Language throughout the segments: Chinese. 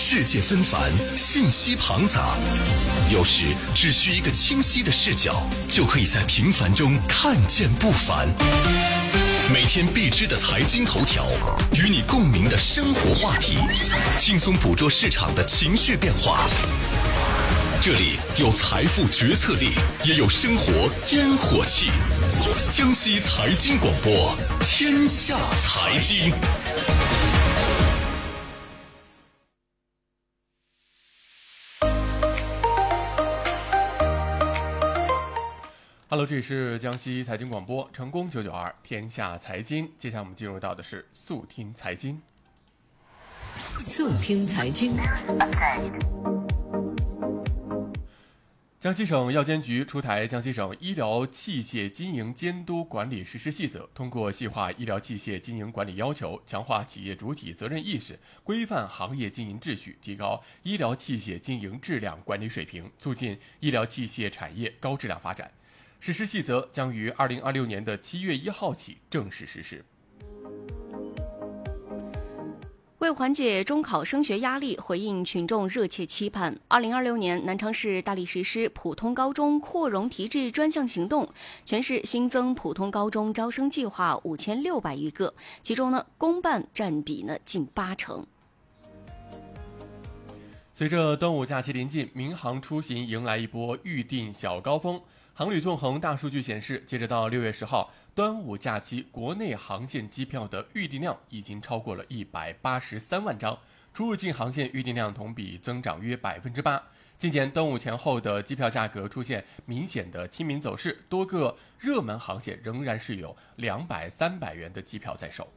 世界纷繁，信息庞杂，有时只需一个清晰的视角，就可以在平凡中看见不凡。每天必知的财经头条，与你共鸣的生活话题，轻松捕捉市场的情绪变化。这里有财富决策力，也有生活烟火气。江西财经广播，天下财经。 Hello， 这里是江西财经广播，成功992天下财经。接下来我们进入到的是速听财经。 速听财经。 江西省药监局出台《江西省医疗器械经营监督管理实施细则》，通过细化医疗器械经营管理要求，强化企业主体责任意识，规范行业经营秩序，提高医疗器械经营质量管理水平，促进医疗器械产业高质量发展。实施细则将于2026年的7月1号起正式实施。 为缓解中考升学压力，回应群众热切期盼，2026年南昌市大力实施普通高中扩容提质专项行动，全市新增普通高中招生计划5600余个，其中公办占比近80%。 随着端午假期临近，民航出行迎来一波预订小高峰。航旅纵横大数据显示，截止到6月10号，端午假期国内航线机票的预订量已经超过了183万张，出入境航线预订量同比增长约8%。今年端午前后的机票价格出现明显的亲民走势，多个热门航线仍然是有200、300元的机票在售。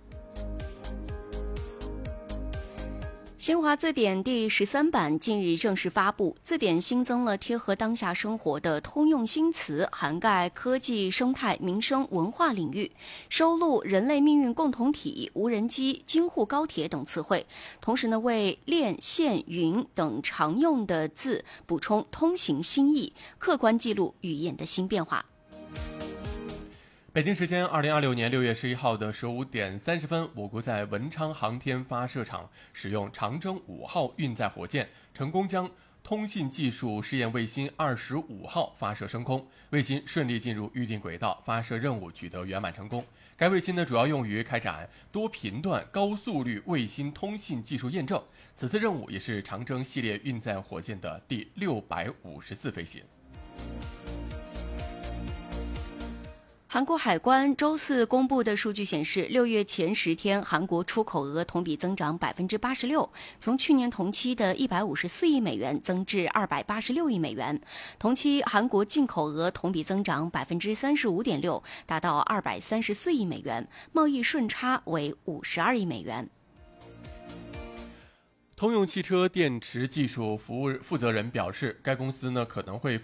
新华字典第13版近日正式发布，字典新增了贴合当下生活的通用新词，涵盖科技、生态、民生、文化领域，收录人类命运共同体、无人机、京沪高铁等词汇，同时为链、线、云等常用的字补充通行新意，客观记录语言的新变化。 北京时间2026年6月11号的15点30分，我国在文昌航天发射场使用长征5号运载火箭，成功将通信技术试验卫星25号发射升空，卫星顺利进入预定轨道，发射任务取得圆满成功。该卫星主要用于开展多频段高速率卫星通信技术验证。此次任务也是长征系列运载火箭的第650次飞行。 韩国海关周四公布的数据显示，6月前10天，韩国出口额同比增长86%，从去年同期的154亿美元增至286亿美元。同期，韩国进口额同比增长35.6%，达到234亿美元，贸易顺差为52亿美元。 通用汽车电池技术服务负责人表示，该公司可能会